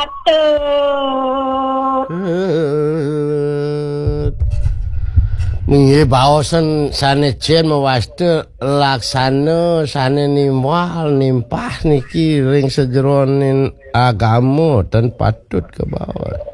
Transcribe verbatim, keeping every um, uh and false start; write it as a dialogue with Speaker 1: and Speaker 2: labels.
Speaker 1: patut.
Speaker 2: Minggir baosan sanejen mewaste laksana sane nimbal nimpah niki ring sejeronin agama dan patut ke bawah.